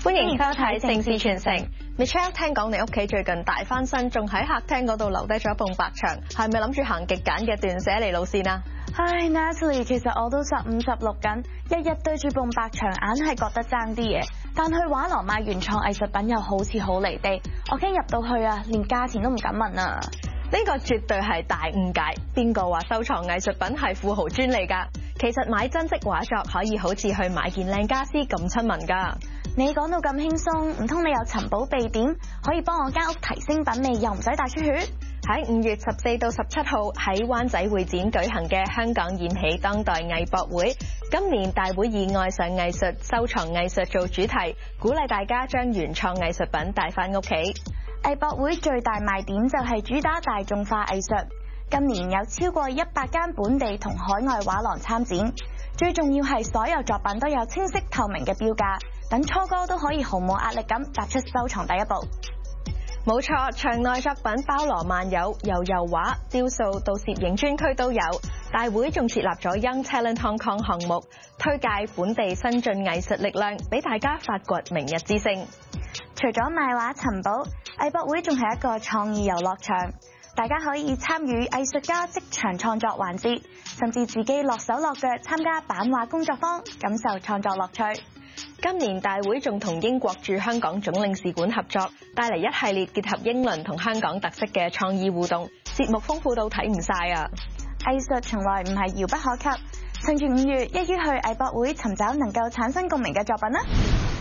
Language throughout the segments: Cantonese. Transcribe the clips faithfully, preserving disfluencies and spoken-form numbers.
歡迎收睇《盛事傳承》。Michelle， 聽講你屋企最近大翻新，仲喺客廳嗰度留低咗一埲白牆，係咪諗住行極簡嘅斷捨離路線啊？ 唉 ，Natalie， 其實我都十五十六緊，日日對住埲白牆，硬係覺得爭啲嘢。但去畫廊買原創藝術品又好似好離地，我驚入到去啊，連價錢都唔敢問啊！ 呢個絕對係大誤解。邊個話收藏藝術品係富豪專利㗎？其實買真跡畫作可以好似去買件靚家私咁親民㗎。 你講到咁輕鬆，唔通你有尋寶秘典，可以幫我間屋提升品味，又唔使大出血？ 喺五月十四到十七號喺灣仔會展舉行嘅香港燃起當代藝博會，今年大會以愛上藝術、收藏藝術做主題，鼓勵大家將原創藝術品帶返屋企。 藝博會最大賣點就係主打大眾化藝術，今年有超過一百間本地同海外畫廊參展，最重要係所有作品都有清晰透明嘅標價，等初哥都可以毫無壓力咁踏出收藏第一步。 冇錯，場內作品包羅萬有，由油畫、雕塑到攝影專區都有。大會仲設立咗 Young Talent Hong Kong 項目，推介本地新進藝術力量，俾大家發掘明日之星。 除咗賣畫尋寶，藝博會仲係一個創意遊樂場，大家可以參與藝術家即場創作環節，甚至自己落手落腳參加版畫工作坊，感受創作樂趣。 今年大會仲同英國駐香港總領事館合作，帶嚟一系列結合英倫同香港特色嘅創意互動，節目豐富到睇唔晒啊！ 藝術從來唔係遙不可及，趁住五月，一於去藝博會尋找能夠產生共鳴嘅作品啦。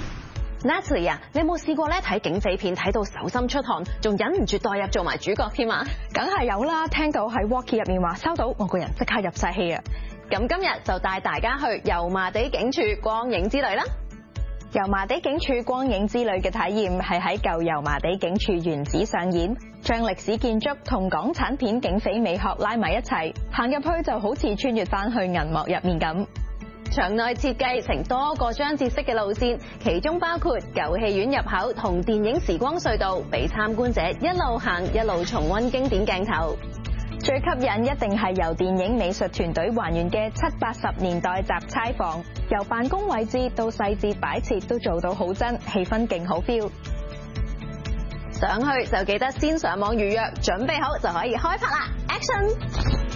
Natalie 啊，你有冇試過咧睇警匪片睇到手心出汗，仲忍唔住代入做埋主角添啊？ 梗係有啦，聽到喺 Walkie 入面話收到，我個人即刻入晒戲啊！ 咁今日就帶大家去油麻地警署光影之旅啦。 油麻地警署光影之旅嘅體驗係喺舊油麻地警署原址上演，將歷史建築同港產片警匪美學拉埋一齊，行入去就好似穿越翻去銀幕入面咁。 場內設計成多個章節式嘅路線，其中包括舊戲院入口同電影時光隧道，俾參觀者一路行一路重溫經典鏡頭。 最吸引一定係由電影美術團隊還原嘅七八十年代雜差房，由辦公位置到細節擺設都做到好真，氣氛勁好 feel。 上去就記得先上網預約，準備好就可以開拍啦 ！Action！